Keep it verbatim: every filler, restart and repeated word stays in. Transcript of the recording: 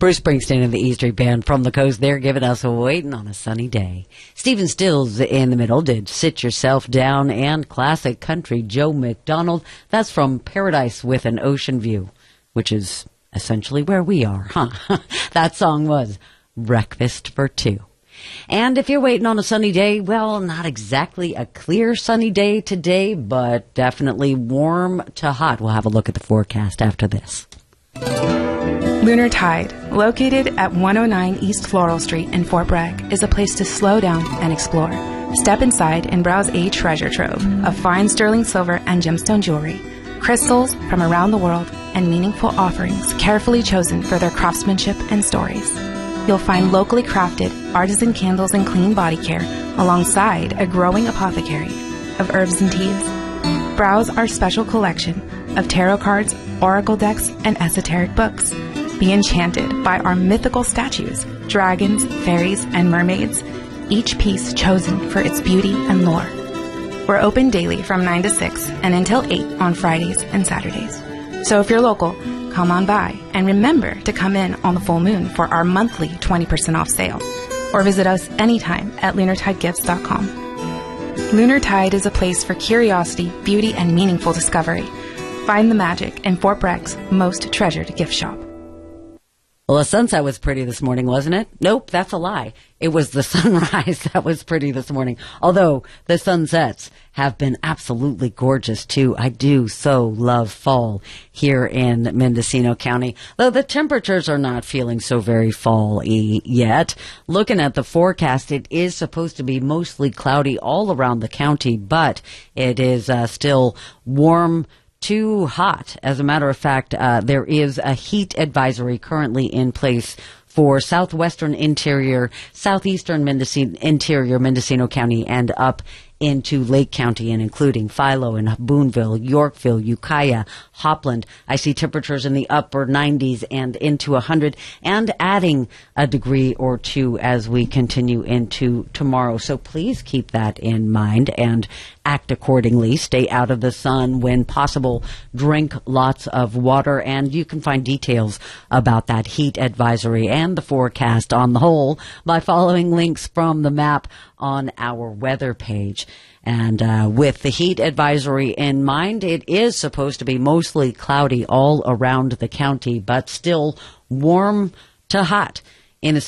Bruce Springsteen and the E Street Band from the coast. They're giving us Waiting on a Sunny Day. Stephen Stills in the middle did Sit Yourself Down, and classic country Joe McDonald. That's from Paradise with an Ocean View, which is essentially where we are, huh? That song was Breakfast for Two. And if you're waiting on a sunny day, well, not exactly a clear sunny day today, but definitely warm to hot. We'll have a look at the forecast after this. Lunar Tide, located at one oh nine East Floral Street in Fort Bragg, is a place to slow down and explore. Step inside and browse a treasure trove of fine sterling silver and gemstone jewelry, crystals from around the world, and meaningful offerings carefully chosen for their craftsmanship and stories. You'll find locally crafted artisan candles and clean body care alongside a growing apothecary of herbs and teas. Browse our special collection of tarot cards, oracle decks, and esoteric books. Be enchanted by our mythical statues, dragons, fairies, and mermaids, each piece chosen for its beauty and lore. We're open daily from nine to six and until eight on Fridays and Saturdays. So if you're local, come on by and remember to come in on the full moon for our monthly twenty percent off sale, or visit us anytime at lunar tide gifts dot com. Lunar Tide is a place for curiosity, beauty, and meaningful discovery. Find the magic in Fort Bragg's most treasured gift shop. Well, the sunset was pretty this morning, wasn't it? Nope, that's a lie. It was the sunrise that was pretty this morning. Although the sunsets have been absolutely gorgeous, too. I do so love fall here in Mendocino County, though the temperatures are not feeling so very fall-y yet. Looking at the forecast, it is supposed to be mostly cloudy all around the county, but it is uh, still warm too hot. As a matter of fact, uh, there is a heat advisory currently in place for southwestern interior, southeastern Mendocino, interior Mendocino County, and up into Lake County, and including Philo and Boonville, Yorkville, Ukiah, Hopland. I see temperatures in the upper nineties and into one hundred, and adding a degree or two as we continue into tomorrow. So please keep that in mind and act accordingly. Stay out of the sun when possible. Drink lots of water, and you can find details about that heat advisory and the forecast on the whole by following links from the map on our weather page. And uh, with the heat advisory in mind, it is supposed to be mostly cloudy all around the county, but still warm to hot in a